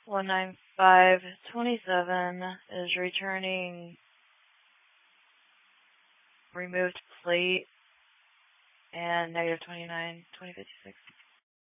19527 is returning removed plate and negative 29, 2056.